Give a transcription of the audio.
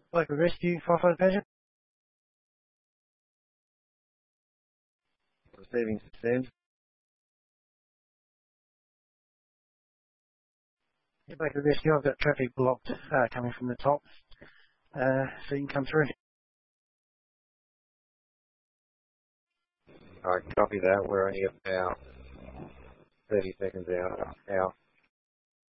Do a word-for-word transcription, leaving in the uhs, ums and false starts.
Local rescue, firefighter Badger. Receiving sustained. Yeah, Baker Rescue, I've got traffic blocked uh, coming from the top, uh, so you can come through. Alright, copy that. We're only about thirty seconds out. out.